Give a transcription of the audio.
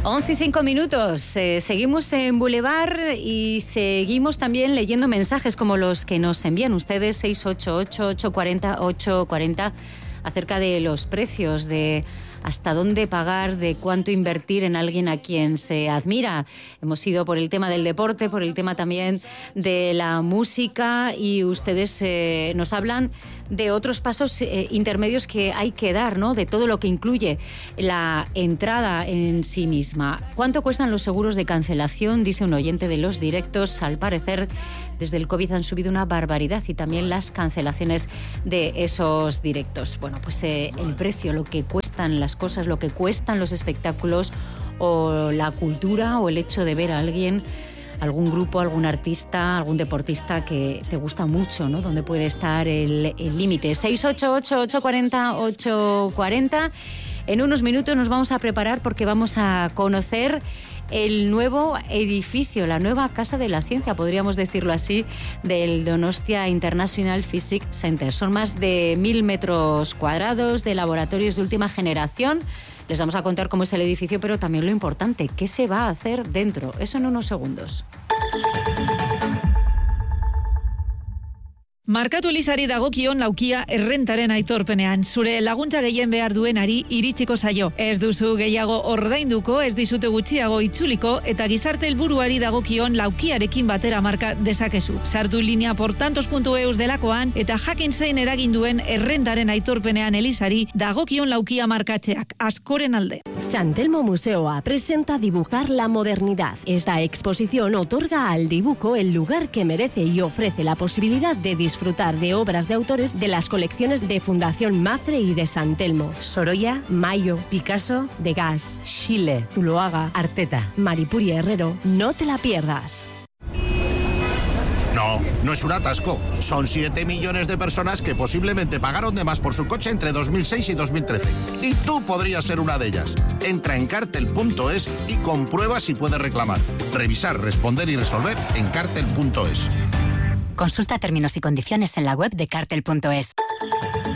11:05. Seguimos en Boulevard y seguimos también leyendo mensajes como los que nos envían ustedes, 688-840-840, acerca de los precios, de hasta dónde pagar, de cuánto invertir en alguien a quien se admira. Hemos ido por el tema del deporte, por el tema también de la música, y ustedes nos hablan de otros pasos intermedios que hay que dar, ¿no? De todo lo que incluye la entrada en sí misma. ¿Cuánto cuestan los seguros de cancelación? Dice un oyente de los directos. Al parecer, desde el COVID han subido una barbaridad, y también las cancelaciones de esos directos. Bueno, pues el precio, lo que cuestan las cosas, lo que cuestan los espectáculos, o la cultura, o el hecho de ver a alguien, algún grupo, algún artista, algún deportista que te gusta mucho, ¿no? ¿Dónde puede estar el límite? 688-840-840. En unos minutos nos vamos a preparar porque vamos a conocer el nuevo edificio, la nueva Casa de la Ciencia, podríamos decirlo así, del Donostia International Physics Center. Son más de 1.000 metros cuadrados de laboratorios de última generación. Les vamos a contar cómo es el edificio, pero también lo importante, qué se va a hacer dentro. Eso en unos segundos. Markatu Elisari dagokion laukia errentaren aitorpenean. Zure laguntza gehien behar duenari iritsiko zaio. Ez duzu gehiago ordainduko, ez dizute gutxiago itzuliko, eta gizarte helburuari dagokion laukiarekin batera marka dezakezu. Sartu linea portantos.eus delakoan, eta jakin zein eragin duen errentaren aitorpenean Elisari dagokion laukia markatzeak. Askoren alde. San Telmo Museoa presenta Dibujar la modernidad. Esta exposición otorga al dibujo el lugar que merece y ofrece la posibilidad de disfrutar de obras de autores de las colecciones de Fundación Mapfre y de San Telmo. Sorolla, Mayo, Picasso, Degas, Schiele, Zuloaga, Arteta, Maripuri Herrero. No te la pierdas. No, no es un atasco. Son 7 millones de personas que posiblemente pagaron de más por su coche entre 2006 y 2013. Y tú podrías ser una de ellas. Entra en cartel.es y comprueba si puedes reclamar. Revisar, responder y resolver en cartel.es. Consulta términos y condiciones en la web de cartel.es.